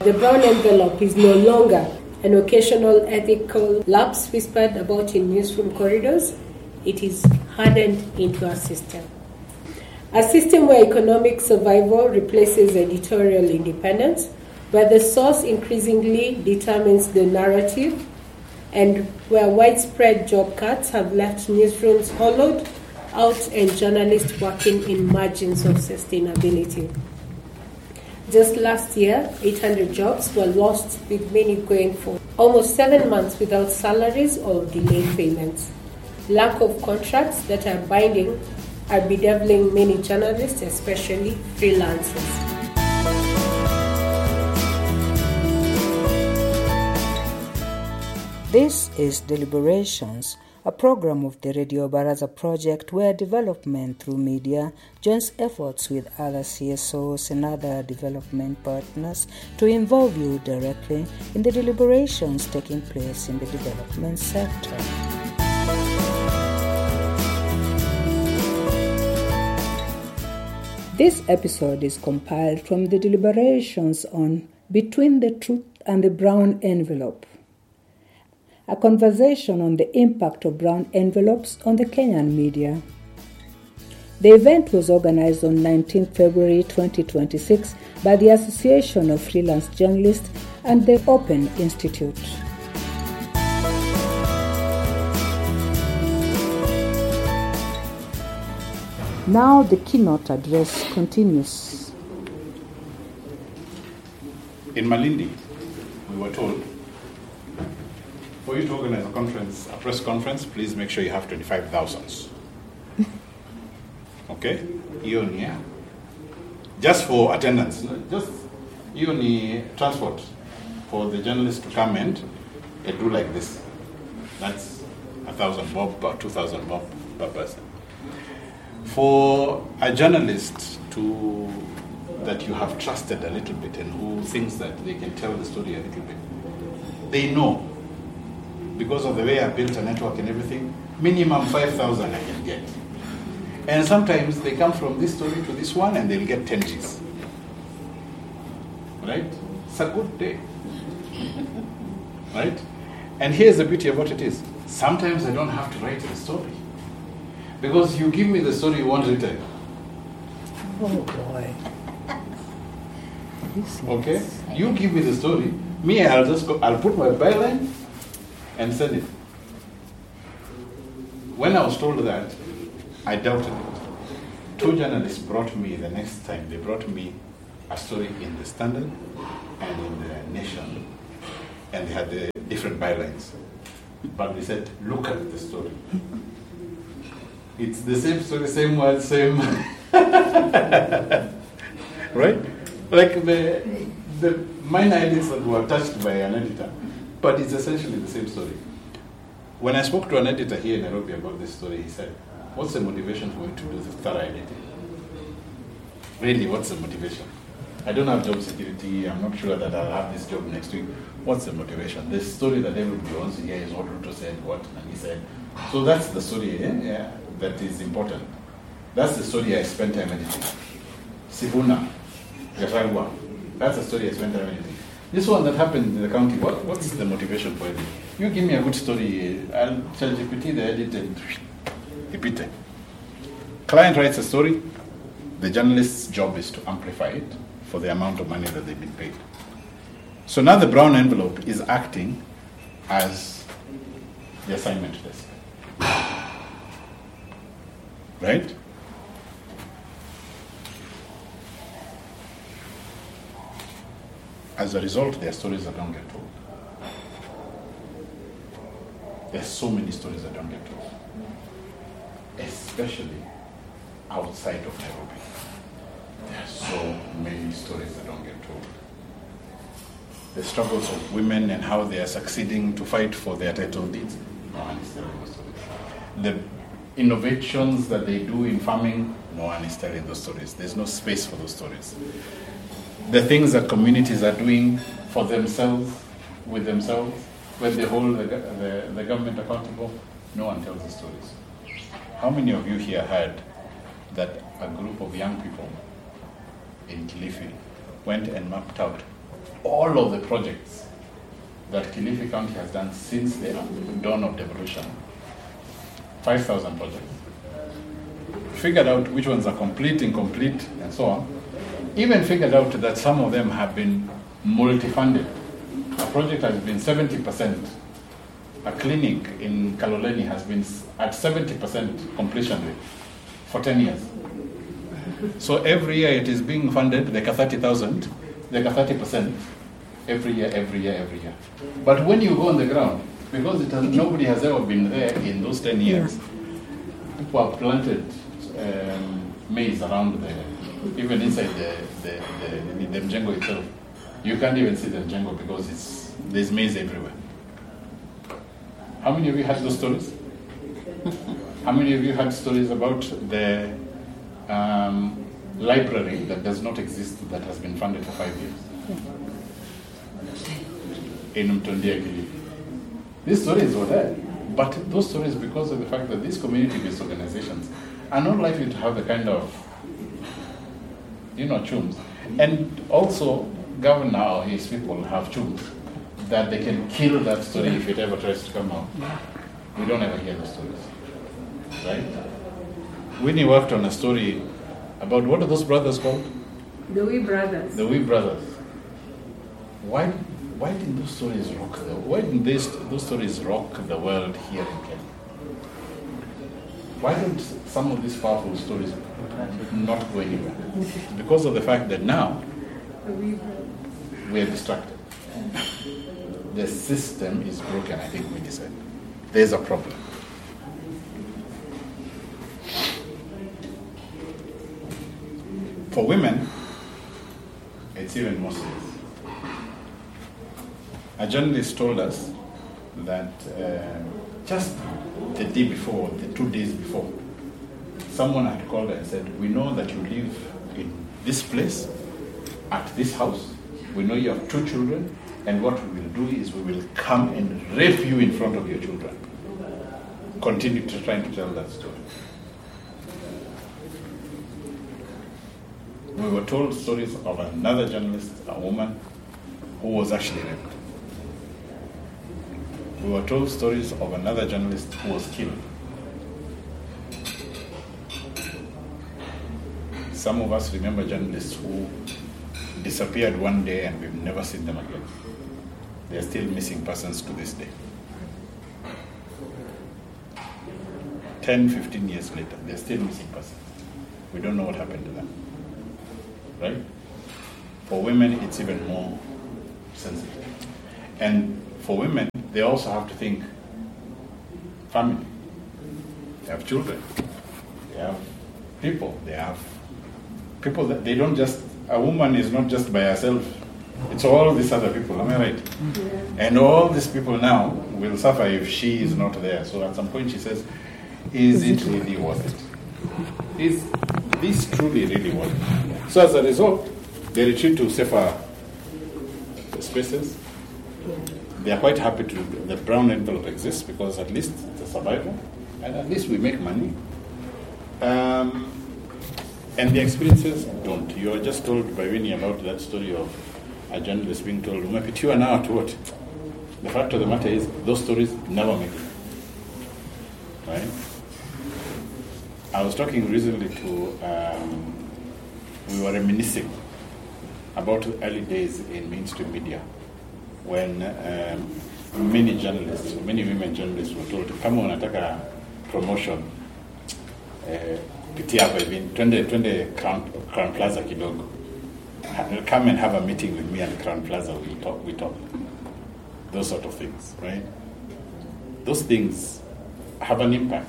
The brown envelope is no longer an occasional ethical lapse whispered about in newsroom corridors. It is hardened into a system. A system where economic survival replaces editorial independence, where the source increasingly determines the narrative, and where widespread job cuts have left newsrooms hollowed out and journalists working in margins of sustainability. Just last year, 800 jobs were lost, with many going for almost 7 months without salaries or delayed payments. Lack of contracts that are binding are bedeviling many journalists, especially freelancers. This is Deliberations, a program of the Radio Baraza project where development through media joins efforts with other CSOs and other development partners to involve you directly in the deliberations taking place in the development sector. This episode is compiled from the deliberations on Between the Truth and the Brown Envelope, a conversation on the impact of brown envelopes on the Kenyan media. The event was organized on 19 February 2026 by the Association of Freelance Journalists and the Open Institute. Now the keynote address continues. In Malindi, we were told, for you to organize a press conference, please make sure you have 25,000. Okay? Ioni, just for attendance, just Ioni transport for the journalists to come and do like this. That's 1,000 bob or 2,000 bob per person. For a journalist that you have trusted a little bit and who thinks that they can tell the story a little bit, they know, because of the way I built a network and everything, minimum 5,000 I can get. And sometimes they come from this story to this one and they'll get 10 Gs. Right? It's a good day. Right? And here's the beauty of what it is. Sometimes I don't have to write the story. Because you give me the story you want written. Oh boy. Okay? You give me the story. Me, I'll put my byline and send it. When I was told that, I doubted it. 2 journalists brought me the next time. They brought me a story in the Standard and in the Nation. And they had the different bylines. But they said, look at the story. It's the same story, same word, same... right? Like the minor edits that were touched by an editor, but it's essentially the same story. When I spoke to an editor here in Nairobi about this story, he said, what's the motivation for you to do the thorough editing? Really, what's the motivation? I don't have job security, I'm not sure that I'll have this job next week. What's the motivation? The story that everybody wants to hear is what Ruto said, what Nani said. So that's the story that is important. That's the story I spent time editing. Sifuna, Gachagua, that's the story I spent time editing. This one that happened in the county, what's the motivation for it? You give me a good story, I'll tell GPT the edit and repeat it. Client writes a story, the journalist's job is to amplify it for the amount of money that they've been paid. So now the brown envelope is acting as the assignment desk. Right? As a result, there are stories that don't get told. There are so many stories that don't get told, especially outside of Nairobi. There are so many stories that don't get told. The struggles of women and how they are succeeding to fight for their title deeds. No one is telling those stories. The innovations that they do in farming, no one is telling those stories. There's no space for those stories. The things that communities are doing for themselves, with themselves, when they hold the government accountable, no one tells the stories. How many of you here heard that a group of young people in Kilifi went and mapped out all of the projects that Kilifi County has done since the dawn of devolution, 5,000 projects. Figured out which ones are complete, incomplete, and so on. Even figured out that some of them have been multi-funded. A project has been 70%. A clinic in Kaloleni has been at 70% completion rate for 10 years. So every year it is being funded, like a 30,000, like a 30%, every year. But when you go on the ground, because nobody has ever been there in those 10 years, people have planted maize around even inside the Mjengo itself. You can't even see the Mjengo because there's maize everywhere. How many of you had those stories? How many of you had stories about the library that does not exist that has been funded for 5 years? In Mtondia Kilifi. These stories were there. But those stories, because of the fact that these community-based organizations are not likely to have the kind of, chums. And also, Governor or his people have chums that they can kill that story if it ever tries to come out. We don't ever hear the stories. Right? Winnie worked on a story about, what are those brothers called? The Wee Brothers. The Wee Brothers. Why didn't those stories rock those stories rock the world here in Kenya? Why don't some of these powerful stories not go anywhere? Because of the fact that now we are distracted. The system is broken, I think we said. There's a problem. For women, it's even more serious. A journalist told us that just the day before, the 2 days before, someone had called her and said, we know that you live in this place, at this house. We know you have 2 children, and what we will do is we will come and rape you in front of your children. Continue trying to tell that story. We were told stories of another journalist, a woman, who was actually raped. We were told stories of another journalist who was killed. Some of us remember journalists who disappeared one day and we've never seen them again. They're still missing persons to this day. 10, 15 years later, they're still missing persons. We don't know what happened to them. Right? For women, it's even more sensitive. And for women, they also have to think family. They have children. They have people. They have people that they don't just, a woman is not just by herself. It's all these other people, am I right? Yeah. And all these people now will suffer if she is not there. So at some point she says, is it really worth it? Is this truly really worth it? So as a result, they retreat to safer spaces. They are quite happy the brown envelope exists because at least it's a survival, and at least we make money. And the experiences don't. You are just told by Winnie about that story of a journalist being told, "Umepitiwa now to what?" The fact of the matter is, those stories never make it. Right? I was talking recently to, we were reminiscing about the early days in mainstream media when many women journalists were told, kama unataka promotion, pitia hapa hivi, twende Crown Plaza kidogo. Come and have a meeting with me at Crown Plaza, we talk. Those sort of things, right? Those things have an impact.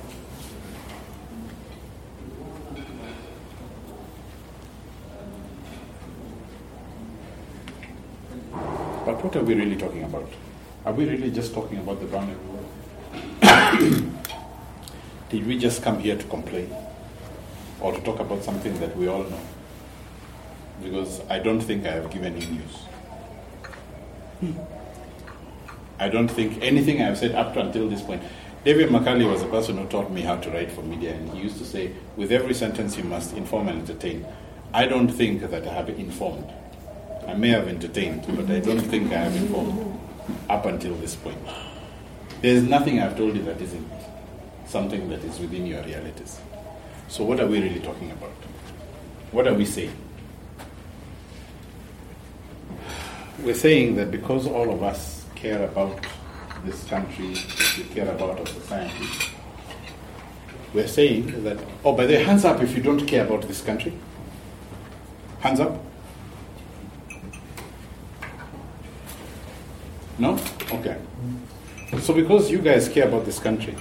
But what are we really talking about? Are we really just talking about the brown envelope? Did we just come here to complain? Or to talk about something that we all know? Because I don't think I have given you news. I don't think anything I have said up to until this point. David McCarley was a person who taught me how to write for media, and he used to say, with every sentence you must inform and entertain. I don't think that I have informed. I may have entertained, but I don't think I have informed up until this point. There's nothing I've told you that isn't something that is within your realities. So what are we really talking about? What are we saying? We're saying that because all of us care about this country, we care about our society, we're saying that, oh, by the way, hands up if you don't care about this country. Hands up. No? Okay. So because you guys care about this country,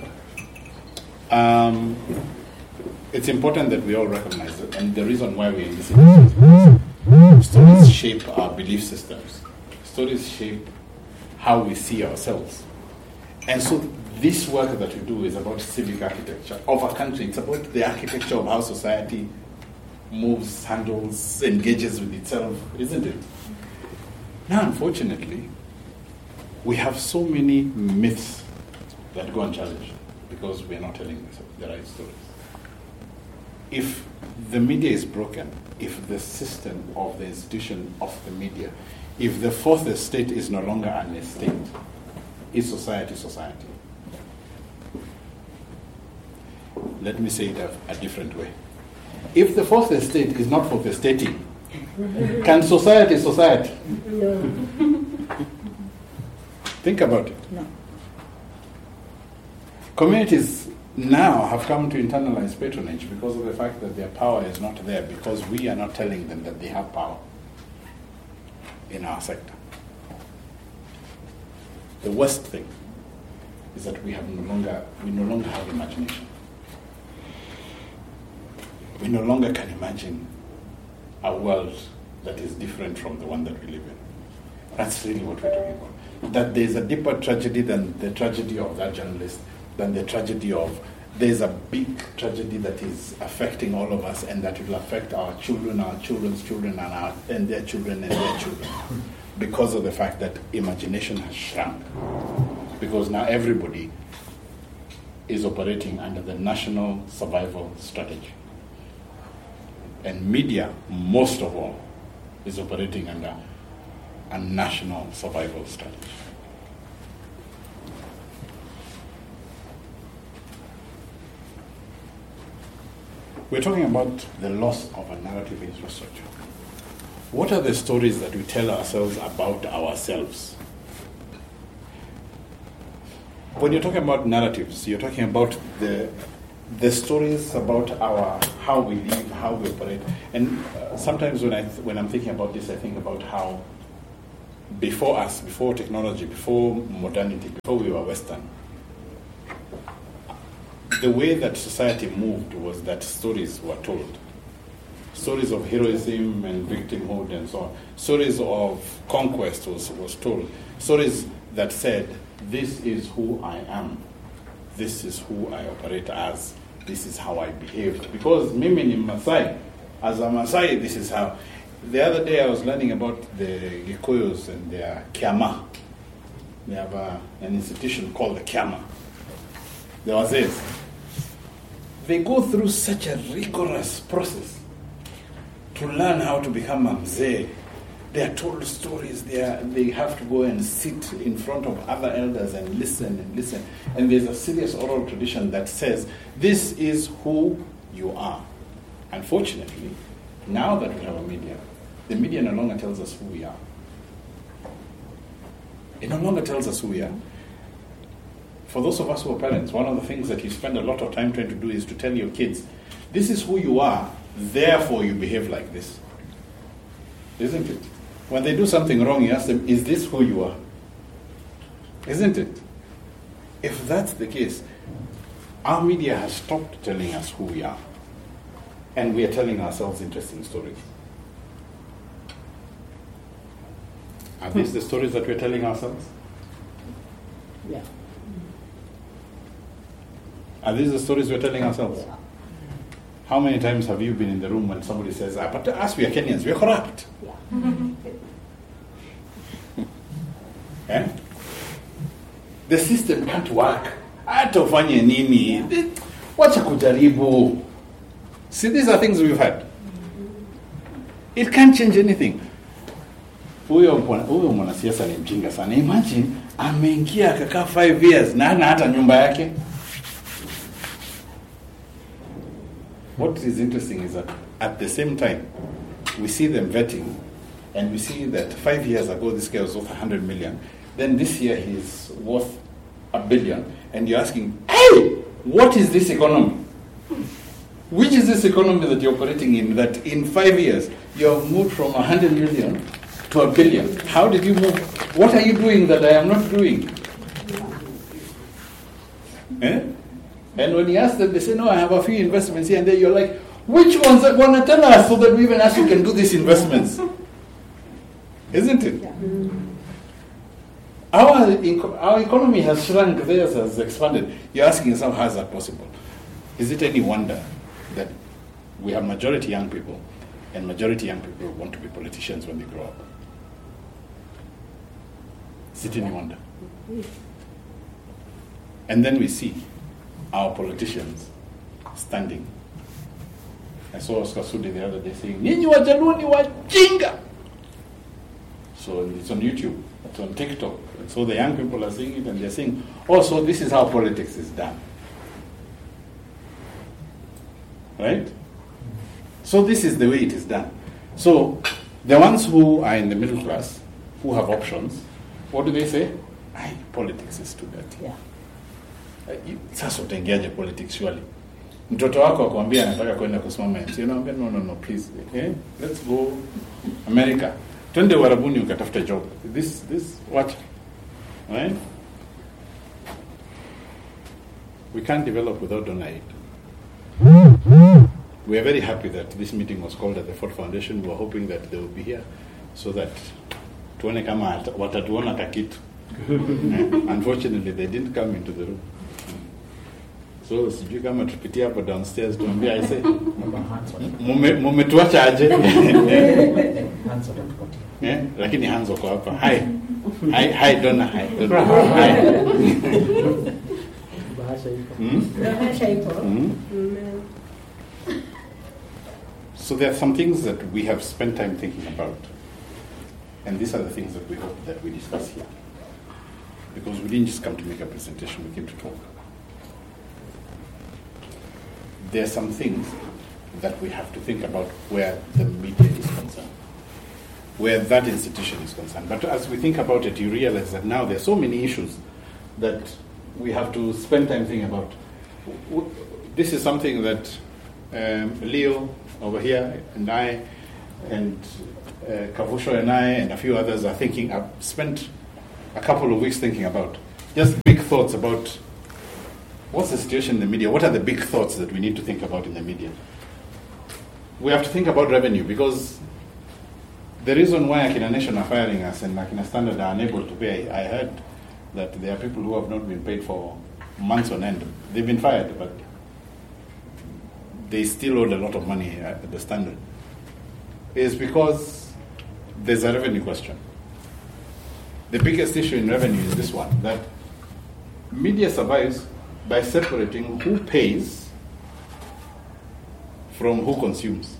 it's important that we all recognize it. And the reason why we're in this industry is stories shape our belief systems. Stories shape how we see ourselves. And so this work that we do is about civic architecture of a country. It's about the architecture of how society moves, handles, engages with itself, isn't it? Now, unfortunately, we have so many myths that go unchallenged because we're not telling the right stories. If the media is broken, if the system of the institution of the media, if the fourth estate is no longer an estate, is society society? Let me say it a different way. If the fourth estate is not fourth estating, can society society? No. Think about it. No. Communities now have come to internalize patronage because of the fact that their power is not there, because we are not telling them that they have power in our sector. The worst thing is that we no longer have imagination. We no longer can imagine a world that is different from the one that we live in. That's really what we're talking about. That there's a deeper tragedy than the tragedy of that journalist, than the tragedy of, there's a big tragedy that is affecting all of us, and that will affect our children, our children's children, and their children and their children. Because of the fact that imagination has shrunk. Because now everybody is operating under the national survival strategy. And media, most of all, is operating under a national survival strategy. We're talking about the loss of a narrative infrastructure. What are the stories that we tell ourselves about ourselves? When you're talking about narratives, you're talking about the stories about how we live, how we operate. And sometimes when I'm thinking about this, I think about how before us, before technology, before modernity, before we were Western, the way that society moved was that stories were told. Stories of heroism and victimhood and so on. Stories of conquest was told. Stories that said, this is who I am. This is who I operate as. This is how I behave. Because Mimi ni Masai. As a Masai, this is how. The other day I was learning about the Gikoyos and their Kiama. They have an institution called the Kiama. There was this. They go through such a rigorous process to learn how to become a mzee. They are told stories. They have to go and sit in front of other elders and listen and listen. And there's a serious oral tradition that says, this is who you are. Unfortunately, now that we have a media, the media no longer tells us who we are. It no longer tells us who we are. For those of us who are parents, one of the things that you spend a lot of time trying to do is to tell your kids, this is who you are, therefore you behave like this. Isn't it? When they do something wrong, you ask them, is this who you are? Isn't it? If that's the case, our media has stopped telling us who we are. And we are telling ourselves interesting stories. Are these the stories that we're telling ourselves? Yeah. Are these the stories we're telling ourselves? How many times have you been in the room when somebody says, but to us we are Kenyans, we are corrupt? Eh? The system can't work. Hata ufanye nini? Wacha kujaribu. See, these are things we've had. It can't change anything. Huyo mwanasiasa ni mjinga sana. Imagine ameingia akakaa 5 years na hana hata nyumba yake. What is interesting is that at the same time we see them vetting, and we see that 5 years ago this guy was worth 100 million. Then this year he's worth $1 billion, and you're asking, hey, what is this economy? Which is this economy that you're operating in, that in 5 years you have moved from 100 million to $1 billion? How did you move? What are you doing that I am not doing? And when you ask them, they say, no, I have a few investments here and there. You're like, which ones are going to tell us so that we even actually can do these investments? Isn't it? Yeah. Our economy has shrunk, theirs has expanded. You're asking yourself, how is that possible? Is it any wonder that we have majority young people, and majority young people want to be politicians when they grow up? Is it any wonder? And then we see our politicians standing. I saw Oscar Sudi the other day saying, "Ninyi wajaluni wajinga." So it's on YouTube, it's on TikTok. And so the young people are seeing it and they're saying, oh, so this is how politics is done. Right? So this is the way it is done. So the ones who are in the middle class, who have options, what do they say? Politics is too dirty. Yeah. Sasa utaingiaje politics surely? Mtoto wako akwambia anataka kwenda kusimama MC, unaambia no please, okay? Let's go America. Twende Warabuni ukatafuta job. This what? Right? We can't develop without donor aid. We are very happy that this meeting was called at the Ford Foundation. We were hoping that they would be here so that tuone kama watatuona kakitu. Unfortunately, they didn't come into the room. So, sijui kama tupitia hapo downstairs tuambia I say, mumetuacha aje? Lakini Hanzo kwa hapa. Hi Donna. So there are some things that we have spent time thinking about. And these are the things that we hope that we discuss here. Because we didn't just come to make a presentation, we came to talk. There are some things that we have to think about where the media is concerned, where that institution is concerned. But as we think about it, you realize that now there are so many issues that we have to spend time thinking about. This is something that Leo over here and I and Kavusho and I and a few others are thinking. I've spent a couple of weeks thinking about just big thoughts about what's the situation in the media. What are the big thoughts that we need to think about in the media? We have to think about revenue, because the reason why Akina Nation are firing us and Akina Standard are unable to pay, I heard that there are people who have not been paid for months on end. They've been fired, but they still owed a lot of money at the Standard. It's because there's a revenue question. The biggest issue in revenue is this one, that media survives by separating who pays from who consumes.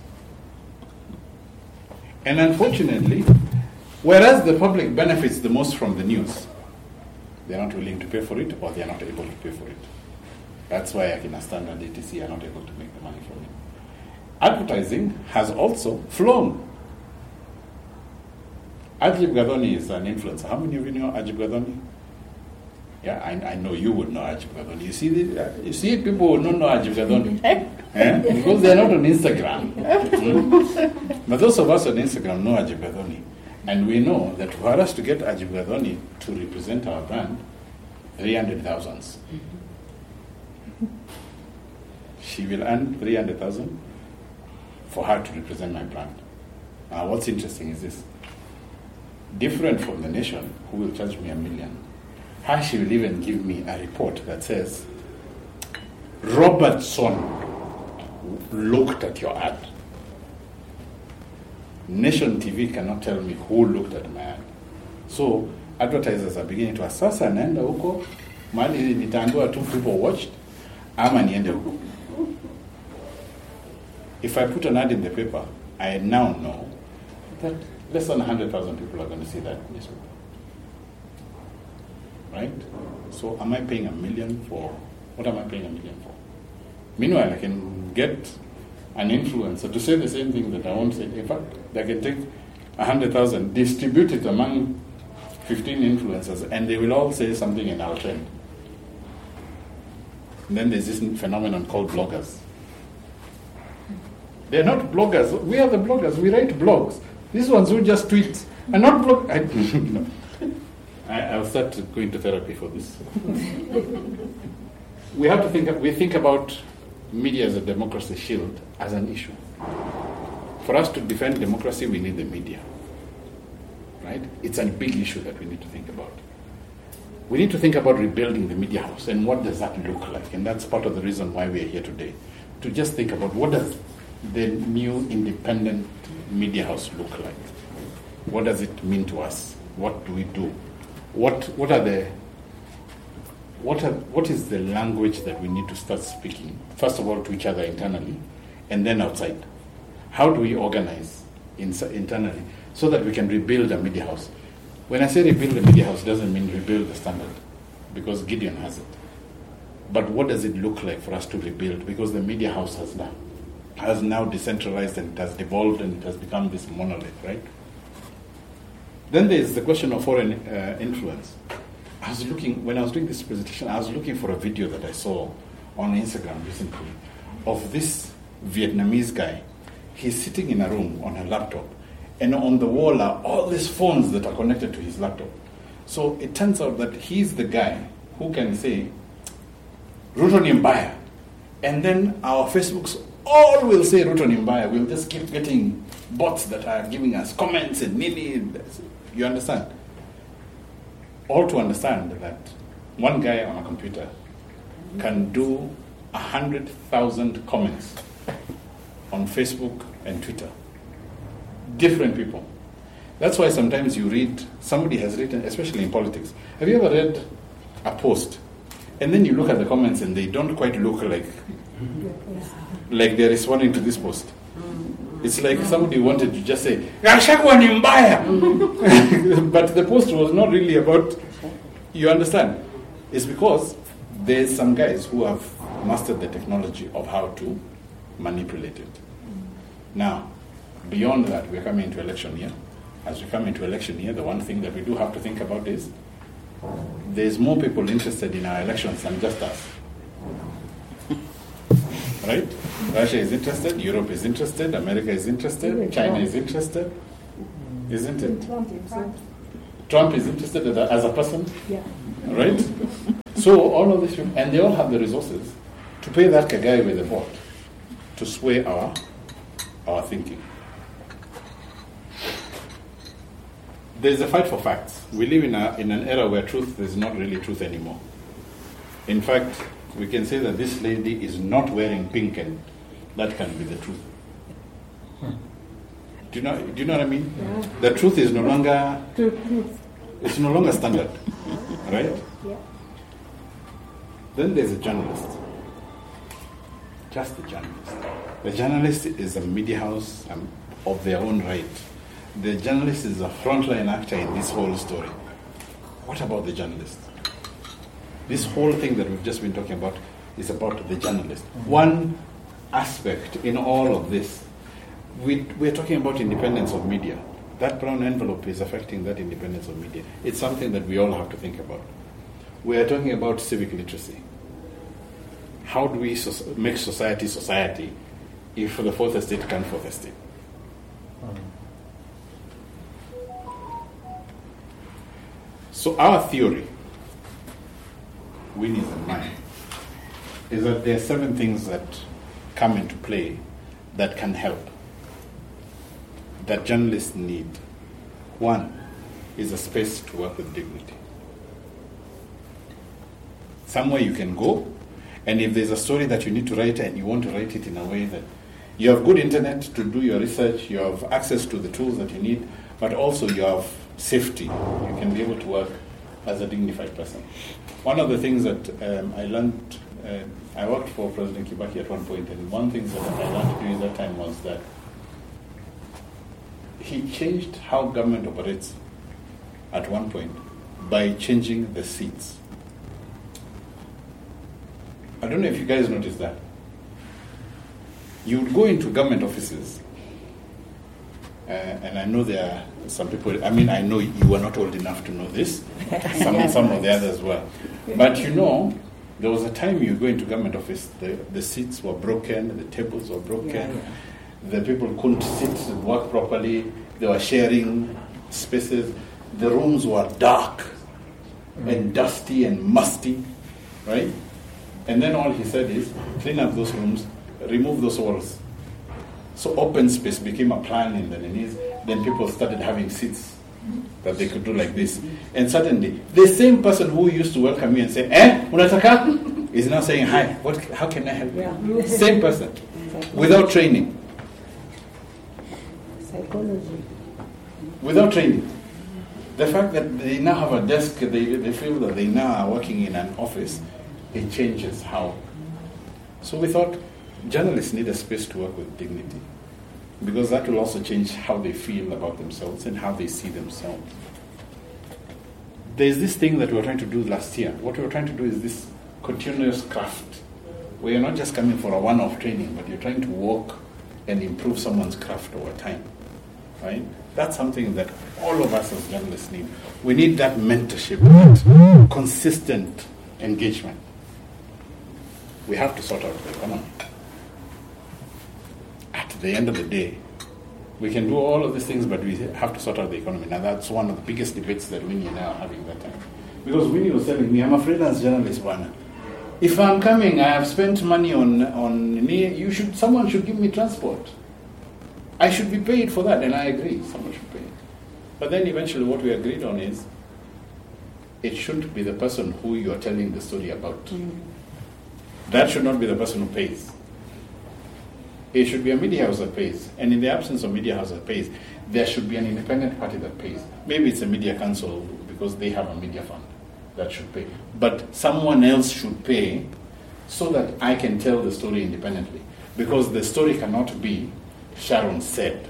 And unfortunately, whereas the public benefits the most from the news, they're not willing to pay for it, or they're not able to pay for it. That's why Akina Standard ATC are not able to make the money from it. Advertising has also flown. Ajib Gadoni is an influencer. How many of you know Ajib Gadoni? Yeah, I know you would know Ajib Gadoni. You see people who don't know Ajib Gadoni. Because they're not on Instagram. But those of us on Instagram know Ajib Gadoni. And we know that for us to get Ajib Gadoni to represent our brand, 300,000. She will earn 300,000 for her to represent my brand. Now, what's interesting is this. Different from the Nation, who will charge me $1 million. Her, she will even give me a report that says, Robertson looked at your ad. Nation TV cannot tell me who looked at my ad. So advertisers are beginning to assess, naenda huko, mali nitaambiwa 2 people watched, ama niende huko. If I put an ad in the paper, I now know that less than 100,000 people are going to see that newspaper. Right? So am I paying $1 million for, what am I paying $1 million for? Meanwhile, I can get an influencer to say the same thing that I won't say. In fact, they can take 100,000, distribute it among 15 influencers, and they will all say something and I'll trend. And then there's this phenomenon called bloggers. They're not bloggers. We are the bloggers. We write blogs. These ones who just tweet are not bloggers. I'll start going to therapy for this. We have to think about media as a democracy shield as an issue. For us to defend democracy, we need the media. Right? It's a big issue that we need to think about. We need to think about rebuilding the media house and what does that look like. And that's part of the reason why we are here today. To just think about what does the new independent media house look like? What does it mean to us? What do we do? What is the language that we need to start speaking? First of all, to each other internally, and then outside. How do we organize internally so that we can rebuild a media house? When I say rebuild the media house, it doesn't mean rebuild the standard, because Gideon has it. But what does it look like for us to rebuild? Because the media house has now decentralized, and it has devolved, and it has become this monolith, right? Then there's the question of foreign influence. When I was doing this presentation, I was looking for a video that I saw on Instagram recently of this Vietnamese guy. He's sitting in a room on a laptop, and on the wall are all these phones that are connected to his laptop. So it turns out that he's the guy who can say, Ruto ni mbaya. And then our Facebooks all will say Ruto ni mbaya. We'll just keep getting bots that are giving us comments and nini. You understand? All to understand that one guy on a computer can do 100,000 comments on Facebook and Twitter. Different people. That's why sometimes you read, somebody has written, especially in politics. Have you ever read a post and then you look at the comments and they don't quite look like they're responding to this post? It's like somebody wanted to just say, Gachagua ni mbaya. But the post was not really about, you understand? It's because there's some guys who have mastered the technology of how to manipulate it. Now, beyond that, we're coming into election year. As we come into election year, the one thing that we do have to think about is there's more people interested in our elections than just us. Right? Russia is interested, Europe is interested, America is interested, China is interested, isn't it? Trump is interested as a person, right? So all of this, and they all have the resources to pay that guy with a bot to sway our thinking. There's a fight for facts. We live in an era where truth is not really truth anymore. In fact, we can say that this lady is not wearing pink, and that can be the truth. Do you know what I mean? Yeah. The truth is no longer standard, right? Yeah. Then there's a journalist. Just the journalist. The journalist is a media house of their own right. The journalist is a frontline actor in this whole story. What about the journalist? This whole thing that we've just been talking about is about the journalist. One aspect in all of this, we're talking about independence of media. That brown envelope is affecting that independence of media. It's something that we all have to think about. We're talking about civic literacy. How do we make society if the fourth estate can't fourth estate? So our theory, Winnie's and mine, is that there are 7 things that come into play that can help, that journalists need. 1 is a space to work with dignity. Somewhere you can go, and if there's a story that you need to write and you want to write it in a way that you have good internet to do your research, you have access to the tools that you need, but also you have safety. You can be able to work as a dignified person. One of the things that I learned, I worked for President Kibaki at one point, and one thing that I learned during that time was that he changed how government operates at one point by changing the seats. I don't know if you guys noticed that. You would go into government offices, and I know there are some people, I mean, I know you are not old enough to know this, some of the others were. But you know, there was a time you go into government office, the seats were broken, the tables were broken, the people couldn't sit and work properly, they were sharing spaces, the rooms were dark and dusty and musty, right? And then all he said is, clean up those rooms, remove those walls. So open space became a plan in the Nenese. Then people started having seats that they could do like this. And suddenly, the same person who used to welcome you and say, unataka? Is now saying, hi, how can I help you? Same person, without training. Psychology. Without training. The fact that they now have a desk, they feel that they now are working in an office, it changes how. So we thought journalists need a space to work with dignity, because that will also change how they feel about themselves and how they see themselves. There's this thing that we were trying to do last year. What we were trying to do is this continuous craft, where you're not just coming for a one-off training, but you're trying to work and improve someone's craft over time, right? That's something that all of us as journalists need. We need that mentorship, that consistent engagement. We have to sort out the economy. At the end of the day, we can do all of these things, but we have to sort out the economy. Now, that's one of the biggest debates that Winnie and I are having that time. Because Winnie was telling me, I'm a freelance journalist, Wana. If I'm coming, I have spent money on me, someone should give me transport. I should be paid for that, and I agree, someone should pay. But then eventually what we agreed on is, it shouldn't be the person who you're telling the story about. That should not be the person who pays. It should be a media house that pays. And in the absence of media house that pays, there should be an independent party that pays. Maybe it's a media council because they have a media fund that should pay. But someone else should pay so that I can tell the story independently. Because the story cannot be Sharon said.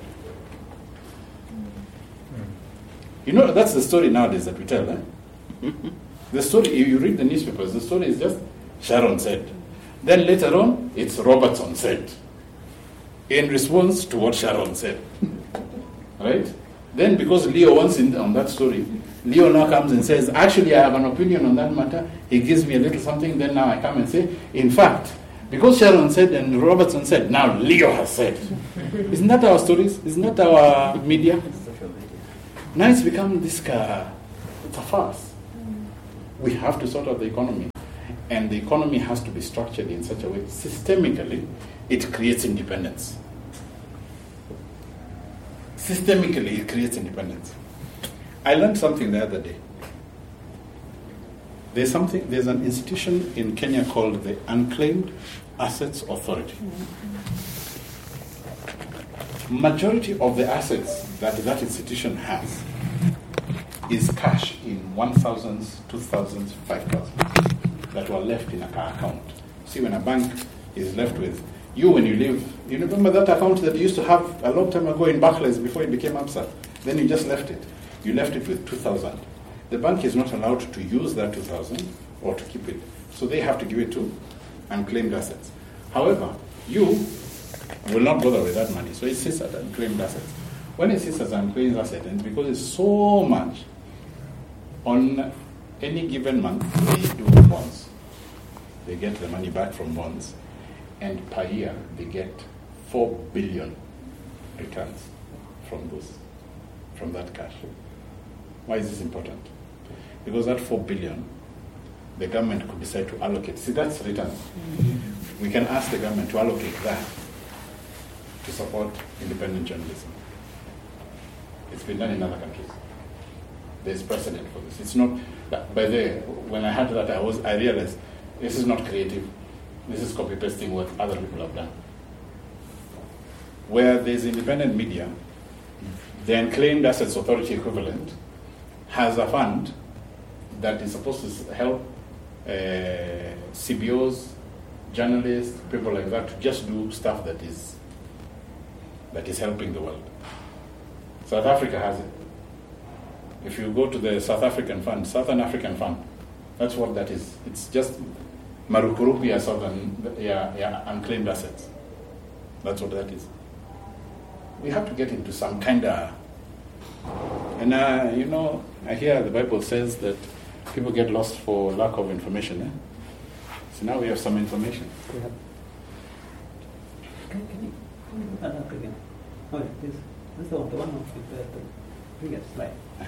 You know, that's the story nowadays that we tell. The story, if you read the newspapers, the story is just Sharon said. Then later on, it's Robertson said, in response to what Sharon said. Right? Then because Leo wants in on that story, Leo now comes and says, actually I have an opinion on that matter. He gives me a little something, then now I come and say, in fact, because Sharon said and Robertson said, now Leo has said. Isn't that our stories? Isn't that our media? Now it's become this, it's a farce. We have to sort out the economy. And the economy has to be structured in such a way, systemically, it creates independence. Systemically, it creates independence. I learned something the other day. There's an institution in Kenya called the Unclaimed Assets Authority. Majority of the assets that institution has is cash in 1,000s, 2,000s, 5,000 that were left in an account. See, when a bank is left with, when you leave, you remember that account that you used to have a long time ago in Barclays before it became ABSA? Then you just left it. You left it with 2,000. The bank is not allowed to use that 2,000 or to keep it. So they have to give it to unclaimed assets. However, you will not bother with that money. So it sits as unclaimed assets. When it sits as unclaimed asset, and because it's so much, on any given month, they do bonds. They get the money back from bonds, and per year, they get 4 billion returns from that cash. Why is this important? Because that 4 billion, the government could decide to allocate. See, that's returns. We can ask the government to allocate that to support independent journalism. It's been done in other countries. There's precedent for this. It's not, by the way, when I heard that, I realized this is not creative. This is copy-pasting what other people have done. Where there's independent media, the Unclaimed Assets Authority equivalent has a fund that is supposed to help CBOs, journalists, people like that to just do stuff that is helping the world. South Africa has it. If you go to the Southern African Fund, that's what that is. It's just marupurupu ya unclaimed assets. That's what that is. We have to get into some kind of... And, I hear the Bible says that people get lost for lack of information. Eh? So now we have some information. Yeah. Can you put that up again? Oh, yeah, this is the one with the previous slide.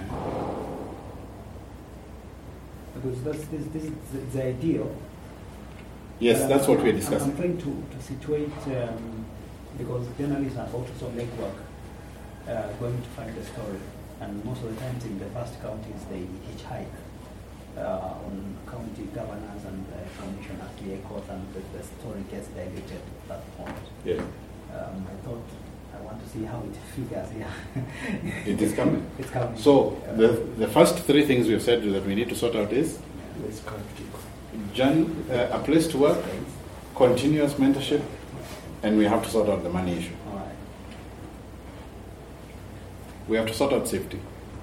Because this is the ideal. Yes, that's what we're discussing. I'm trying to situate, because journalists are also legwork, going to find the story. And most of the times in the first counties, they hitchhike on county governors and the commissioner to echoes, and the story gets diluted at that point. Yes. I thought, I want to see how it figures here. It is coming. It's coming. So the first three things we've said that we need to sort out is a place to work, continuous mentorship, and we have to sort out the money issue. All right. We have to sort out safety.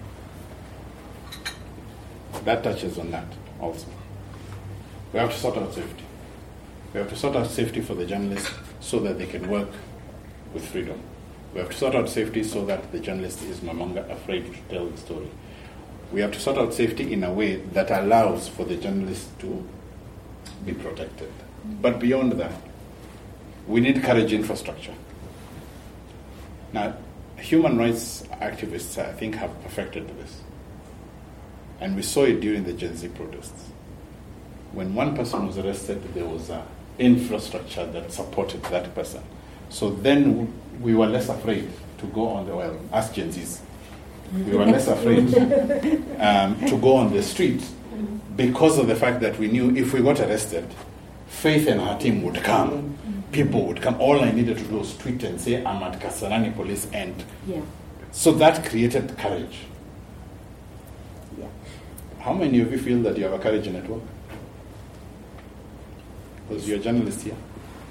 That touches on that also. We have to sort out safety. We have to sort out safety for the journalists so that they can work with freedom. We have to sort out safety so that the journalist is no longer afraid to tell the story. We have to sort out safety in a way that allows for the journalist to be protected. But beyond that, we need courage infrastructure. Now, human rights activists, I think, have perfected this. And we saw it during the Gen Z protests. When one person was arrested, there was an infrastructure that supported that person. So then we were less afraid to go on the, well, as Gen Zs, we were less afraid to go on the street because of the fact that we knew if we got arrested, Faith and her team would come. People would come. All I needed to do was tweet and say, I'm at Kasarani Police End. Yeah. So that created courage. Yeah. How many of you feel that you have a courage network? Because you're a journalist here.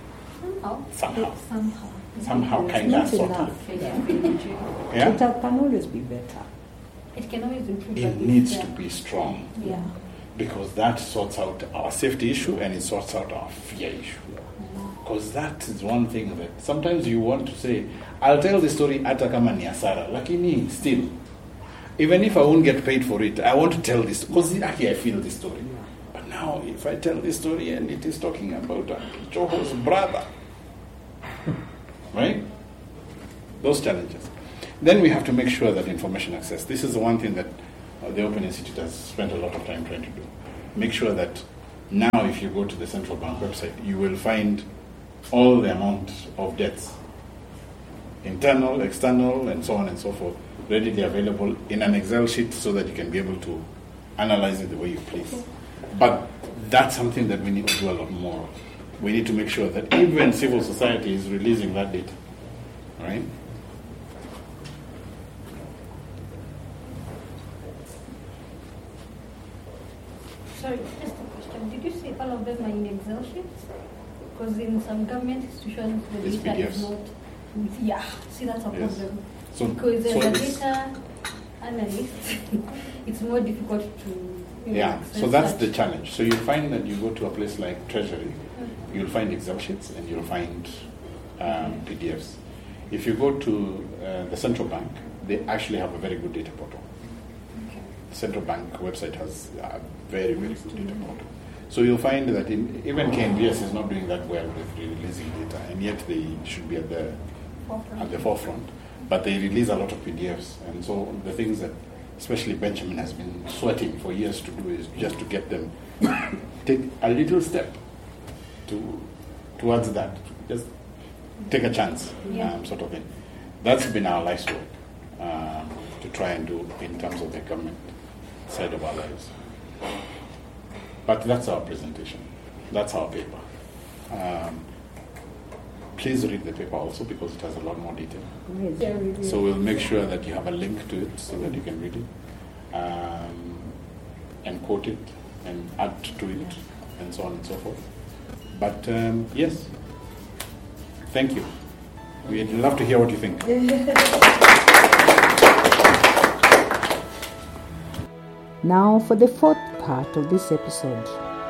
Somehow, kind of, sort of. Yeah? It can always be better. It can always improve. It needs to be strong. Yeah. Because that sorts out our safety issue and it sorts out our fear issue. Because that is one thing that sometimes you want to say, I'll tell the story ata kama ni hasara, lakini still, even if I won't get paid for it, I want to tell this because I feel this story. But now, if I tell this story and it is talking about Joho's brother, right? Those challenges. Then we have to make sure that information access. This is the one thing that the Open Institute has spent a lot of time trying to do. Make sure that now if you go to the Central Bank website, you will find all the amount of debts, internal, external, and so on and so forth, readily available in an Excel sheet so that you can be able to analyze it the way you please. But that's something that we need to do a lot more of. We need to make sure that even civil society is releasing that data, right? Sorry, just a question. Did you say all of them are in Excel sheets? Because in some government institutions, the It's data PDFs. is not. Yeah, see, that's a Yes. problem. So, Because as so a it's- data analyst, it's more difficult to. Yeah, access so that's such. the challenge. So you'll find that you go to a place like Treasury, you'll find Excel sheets and you'll find PDFs. If you go to the central bank, they actually have a very good data portal. The central bank website has a very, very good data portal. So you'll find that even KNBS is not doing that well with releasing data, and yet they should be at the forefront. But they release a lot of PDFs, and so the things that especially Benjamin has been sweating for years to do is just to get them take a little step towards that. Just take a chance, sort of thing. That's been our life's work to try and do in terms of the government side of our lives. But that's our presentation. That's our paper. Please read the paper also because it has a lot more detail. So we'll make sure that you have a link to it so that you can read it and quote it and add to it and so on and so forth. But yes, thank you. We'd love to hear what you think. Now for the fourth part of this episode.